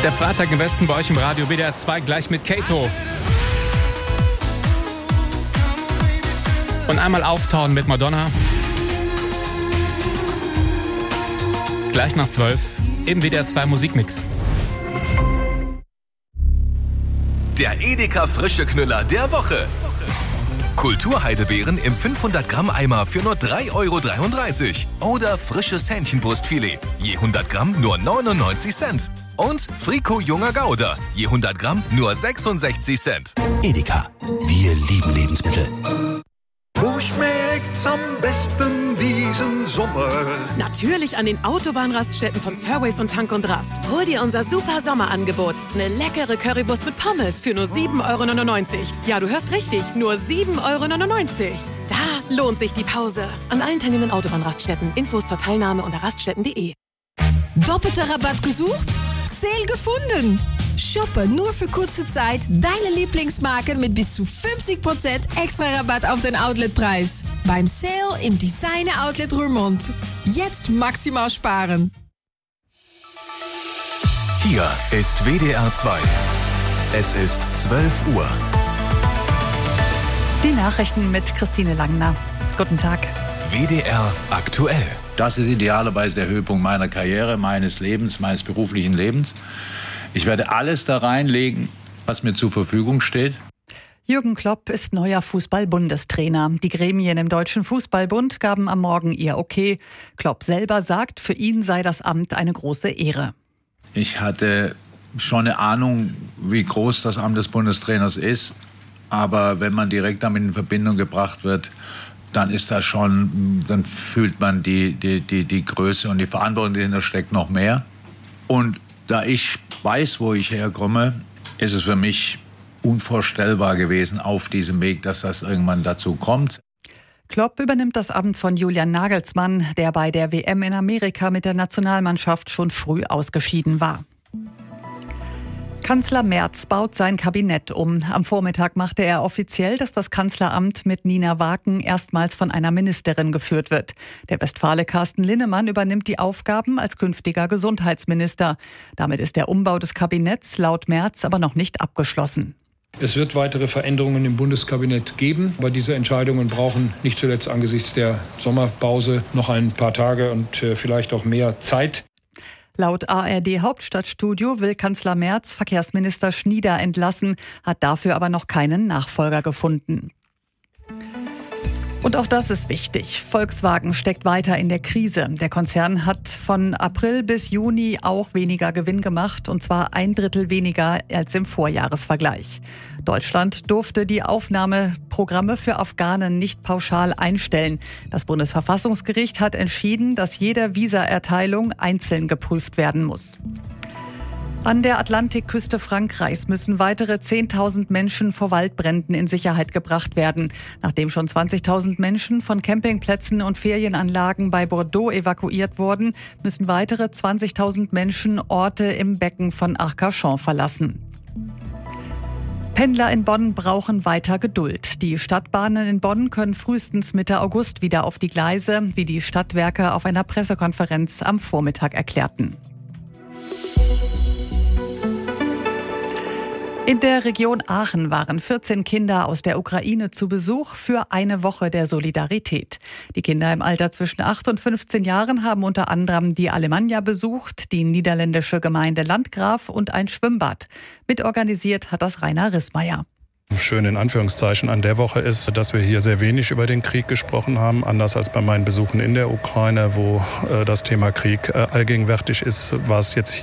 Der Freitag im Westen bei euch im Radio WDR 2 gleich mit Kato. Und einmal auftauen mit Madonna. Gleich nach 12 im WDR 2 Musikmix. Der Edeka Frische Knüller der Woche. Kulturheidebeeren im 500 Gramm Eimer für nur 3,33 € oder frisches Hähnchenbrustfilet, je 100 Gramm nur 99 Cent. Und Frico junger Gouda, je 100 Gramm nur 66 Cent. Edeka, wir lieben Lebensmittel. Wo schmeckt's am besten diesen Sommer? Natürlich an den Autobahnraststätten von Surways und Tank und Rast. Hol dir unser super Sommerangebot. Eine leckere Currywurst mit Pommes für nur 7,99 €. Ja, du hörst richtig, nur 7,99 €. Da lohnt sich die Pause. An allen teilnehmenden Autobahnraststätten. Infos zur Teilnahme unter raststätten.de. Doppelter Rabatt gesucht? Sale gefunden! Shoppe nur für kurze Zeit deine Lieblingsmarken mit bis zu 50% extra Rabatt auf den Outletpreis. Beim Sale im Designer Outlet Roermond. Jetzt maximal sparen. Hier ist WDR 2. Es ist 12 Uhr. Die Nachrichten mit Christine Langner. Guten Tag. WDR aktuell. Das ist idealerweise der Höhepunkt meiner Karriere, meines Lebens, meines beruflichen Lebens. Ich werde alles da reinlegen, was mir zur Verfügung steht. Jürgen Klopp ist neuer Fußball-Bundestrainer. Die Gremien im Deutschen Fußballbund gaben am Morgen ihr Okay. Klopp selber sagt, für ihn sei das Amt eine große Ehre. Ich hatte schon eine Ahnung, wie groß das Amt des Bundestrainers ist. Aber wenn man direkt damit in Verbindung gebracht wird, dann ist das schon, dann fühlt man die Größe und die Verantwortung, die dahinter steckt, noch mehr. Und da ich weiß, wo ich herkomme, ist es für mich unvorstellbar gewesen auf diesem Weg, dass das irgendwann dazu kommt. Klopp übernimmt das Amt von Julian Nagelsmann, der bei der WM in Amerika mit der Nationalmannschaft schon früh ausgeschieden war. Kanzler Merz baut sein Kabinett um. Am Vormittag machte er offiziell, dass das Kanzleramt mit Nina Waken erstmals von einer Ministerin geführt wird. Der Westfale Carsten Linnemann übernimmt die Aufgaben als künftiger Gesundheitsminister. Damit ist der Umbau des Kabinetts laut Merz aber noch nicht abgeschlossen. Es wird weitere Veränderungen im Bundeskabinett geben, aber diese Entscheidungen brauchen nicht zuletzt angesichts der Sommerpause noch ein paar Tage und vielleicht auch mehr Zeit. Laut ARD-Hauptstadtstudio will Kanzler Merz Verkehrsminister Schnieder entlassen, hat dafür aber noch keinen Nachfolger gefunden. Und auch das ist wichtig. Volkswagen steckt weiter in der Krise. Der Konzern hat von April bis Juni auch weniger Gewinn gemacht, und zwar 1/3 weniger als im Vorjahresvergleich. Deutschland durfte die Aufnahmeprogramme für Afghanen nicht pauschal einstellen. Das Bundesverfassungsgericht hat entschieden, dass jede Visaerteilung einzeln geprüft werden muss. An der Atlantikküste Frankreichs müssen weitere 10.000 Menschen vor Waldbränden in Sicherheit gebracht werden. Nachdem schon 20.000 Menschen von Campingplätzen und Ferienanlagen bei Bordeaux evakuiert wurden, müssen weitere 20.000 Menschen Orte im Becken von Arcachon verlassen. Pendler in Bonn brauchen weiter Geduld. Die Stadtbahnen in Bonn können frühestens Mitte August wieder auf die Gleise, wie die Stadtwerke auf einer Pressekonferenz am Vormittag erklärten. In der Region Aachen waren 14 Kinder aus der Ukraine zu Besuch für eine Woche der Solidarität. Die Kinder im Alter zwischen 8 und 15 Jahren haben unter anderem die Alemannia besucht, die niederländische Gemeinde Landgraf und ein Schwimmbad. Mitorganisiert hat das Rainer Rissmeier. Schön in Anführungszeichen an der Woche ist, dass wir hier sehr wenig über den Krieg gesprochen haben, anders als bei meinen Besuchen in der Ukraine, wo das Thema Krieg allgegenwärtig ist, war es jetzt hier